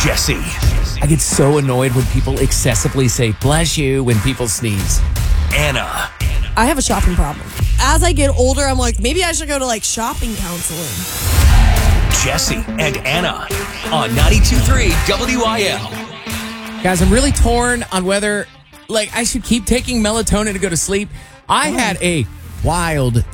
Jesse. I get so annoyed when people excessively say bless you when people sneeze. Anna. I have a shopping problem. As I get older, I'm like, maybe I should go to like shopping counseling. Jesse and Anna on 92.3 WIL. Guys, I'm really torn on whether I should keep taking melatonin to go to sleep. I had a wild